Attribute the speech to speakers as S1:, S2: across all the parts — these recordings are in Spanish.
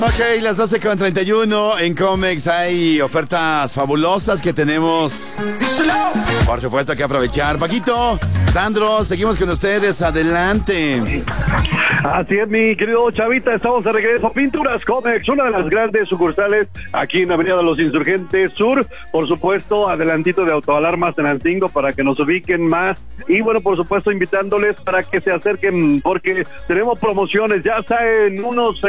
S1: Ok, las 12:31 en Comex hay ofertas fabulosas que tenemos, por supuesto, que aprovechar. Paquito, Sandro, seguimos con ustedes, adelante.
S2: Así es, mi querido Chavita, estamos de regreso. Pinturas Comex, una de las grandes sucursales aquí en Avenida de los Insurgentes Sur, por supuesto, adelantito de Autoalarmas Tenancingo para que nos ubiquen más. Y bueno, por supuesto, invitándoles para que se acerquen porque tenemos promociones. Ya está en unas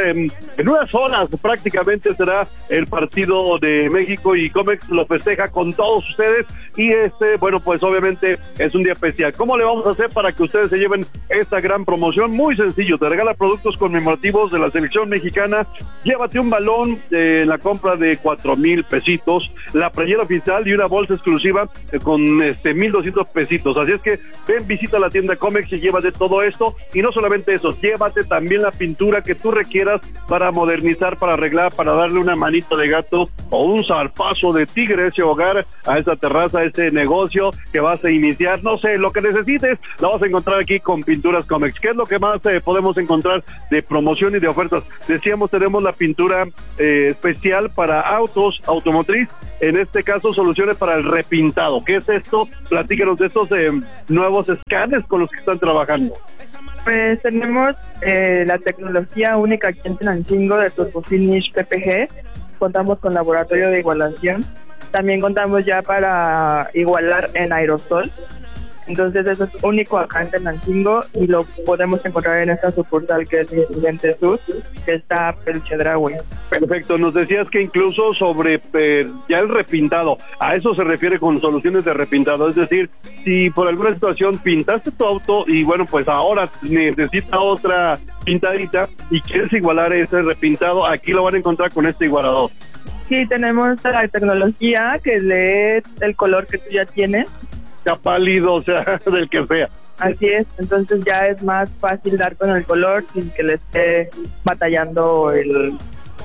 S2: horas prácticamente será el partido de México y Comex lo festeja con todos ustedes. Y bueno, pues obviamente es un día especial. ¿Cómo le vamos a hacer para que ustedes se lleven esta gran promoción? Muy sencillo, te regala productos conmemorativos de la selección mexicana. Llévate un balón en la compra de 4,000 pesitos, la playera oficial y una bolsa exclusiva con 1,200 pesitos. Así es que ven, visita la tienda Comex y llévate todo esto. Y no solamente eso, llévate también la pintura que tú requieras para modernizar, para arreglar, para darle una manito de gato o un zarpazo de tigre a ese hogar, a esa terraza, a ese negocio que vas a iniciar. No sé, lo que necesites lo vas a encontrar aquí con Pinturas Comex. ¿Qué es lo que más podemos encontrar de promoción y de ofertas? Decíamos, tenemos la pintura especial para autos, automotriz, en este caso soluciones para el repintado. ¿Qué es esto? Platícanos de estos nuevos escáneres con los que están trabajando.
S3: Pues tenemos la tecnología única aquí en Tenancingo de Turbofinish PPG. Contamos con laboratorio de igualación. También contamos ya para igualar en aerosol. Entonces eso es único acá en Tenancingo y lo podemos encontrar en esta sucursal que es Insurgente Sur, que está el Chedraui.
S2: Perfecto, nos decías que incluso sobre ya el repintado, a eso se refiere con soluciones de repintado, es decir, si por alguna situación pintaste tu auto y bueno, pues ahora necesita otra pintadita y quieres igualar ese repintado, aquí lo van a encontrar con este igualador.
S3: Sí, tenemos la tecnología que lee el color que tú ya tienes.
S2: Sea pálido, o sea, del que sea.
S3: Así es, entonces ya es más fácil dar con el color sin que le esté batallando el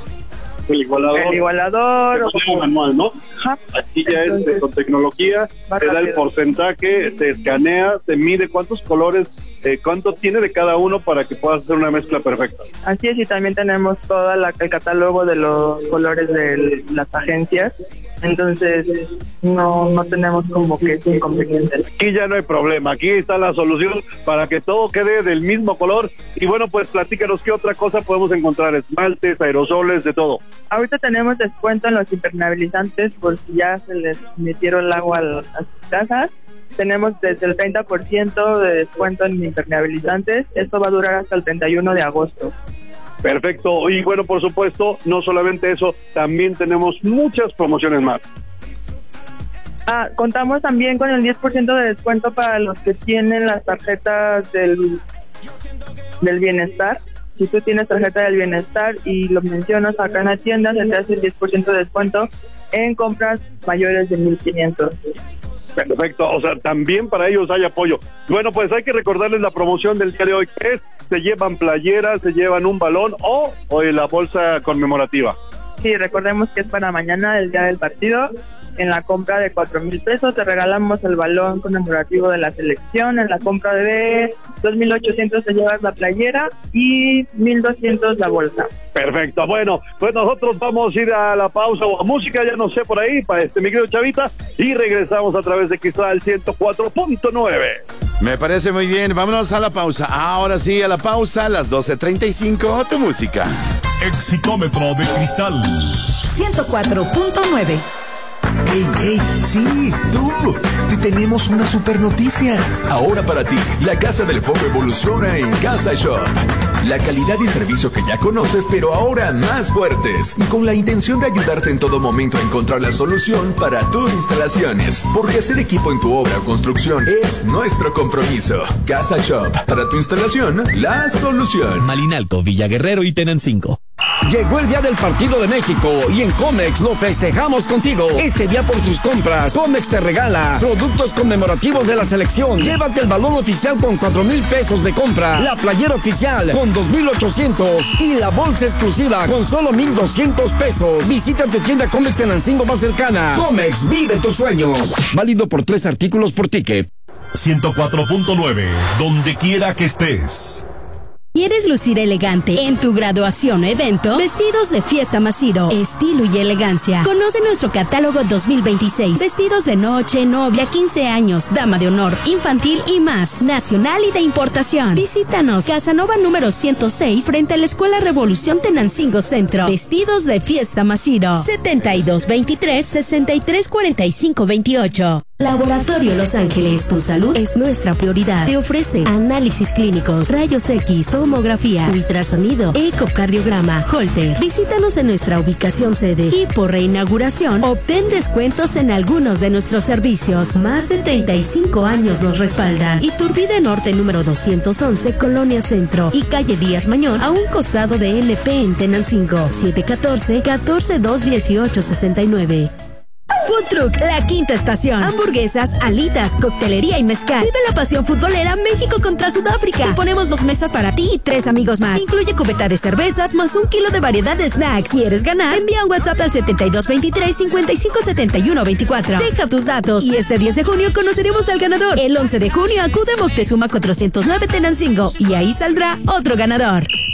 S3: igualador
S2: o manual, ¿no?
S3: Ajá.
S2: Aquí ya es con tecnología, te da el porcentaje, te escanea, te mide cuántos colores, cuánto tiene de cada uno para que puedas hacer una mezcla perfecta.
S3: Así es, y también tenemos todo el catálogo de los colores de las agencias. Entonces no tenemos como que inconvenientes.
S2: Aquí ya no hay problema, aquí está la solución para que todo quede del mismo color. Y bueno, pues platícanos qué otra cosa podemos encontrar, esmaltes, aerosoles, de todo.
S3: Ahorita tenemos descuento en los impermeabilizantes por si ya se les metieron el agua a sus casas. Tenemos desde el 30% de descuento en impermeabilizantes. Esto va a durar hasta el 31 de agosto.
S2: Perfecto, y bueno, por supuesto, no solamente eso, también tenemos muchas promociones más.
S3: Contamos también con el 10% de descuento para los que tienen las tarjetas del bienestar. Si tú tienes tarjeta del bienestar y lo mencionas acá en la tienda, se te hace el 10% de descuento en compras mayores de 1,500.
S2: Perfecto, o sea, también para ellos hay apoyo. Bueno, pues hay que recordarles la promoción del día de hoy, que es, se llevan playeras, se llevan un balón o la bolsa conmemorativa.
S3: Sí, recordemos que es para mañana, el día del partido. En la compra de 4,000 pesos te regalamos el balón conmemorativo de la selección. En la compra de 2,800 te llevas la playera y 1,200 la bolsa.
S2: Perfecto, bueno, pues nosotros vamos a ir a la pausa o a música, ya no sé por ahí, para mi querido Chavita, y regresamos a través de Cristal 104.9.
S1: Me parece muy bien, vámonos a la pausa. Ahora sí, a la pausa, a las 12:35, tu música.
S4: Exitómetro de Cristal
S5: 104.9.
S6: ¡Ey, ey! ¡Sí! ¡Tú! Te tenemos una super noticia. Ahora para ti, la Casa del Foco evoluciona en Casa Shop. La calidad y servicio que ya conoces, pero ahora más fuertes. Y con la intención de ayudarte en todo momento a encontrar la solución para tus instalaciones. Porque hacer equipo en tu obra o construcción es nuestro compromiso. Casa Shop. Para tu instalación, la solución.
S7: Malinalco, Villaguerrero y Tenancingo.
S8: Llegó el día del partido de México y en Comex lo festejamos contigo. Este día por tus compras, Comex te regala productos conmemorativos de la selección. Llévate el balón oficial con 4,000 pesos de compra, la playera oficial con 2,800 y la bolsa exclusiva con solo 1,200 pesos. Visita tu tienda Comex Tenancingo más cercana. Comex, vive tus sueños. Válido por 3 artículos por ticket.
S4: 104.9, donde quiera que estés.
S5: ¿Quieres lucir elegante en tu graduación o evento? Vestidos de Fiesta Masiro, estilo y elegancia. Conoce nuestro catálogo 2026. Vestidos de noche, novia, 15 años, dama de honor, infantil y más. Nacional y de importación. Visítanos, Casanova número 106, frente a la Escuela Revolución Tenancingo Centro. Vestidos de Fiesta Masiro. 7223-634528. Laboratorio Los Ángeles, tu salud es nuestra prioridad. Te ofrece análisis clínicos, rayos X, tomografía, ultrasonido, ecocardiograma, Holter. Visítanos en nuestra ubicación sede y por reinauguración obtén descuentos en algunos de nuestros servicios. Más de 35 años nos respaldan. Iturbide Norte número 211, Colonia Centro y calle Díaz Mañón, a un costado de NP en Tenancingo. 714-142-1869. Food Truck, La Quinta Estación. Hamburguesas, alitas, coctelería y mezcal. Vive la pasión futbolera México contra Sudáfrica. Te ponemos 2 mesas para ti y 3 amigos más. Incluye cubeta de cervezas más 1 kilo de variedad de snacks. ¿Quieres ganar? Envía un WhatsApp al 7223-557124. Deja tus datos y este 10 de junio conoceremos al ganador. El 11 de junio acude a Moctezuma 409 Tenancingo y ahí saldrá otro ganador.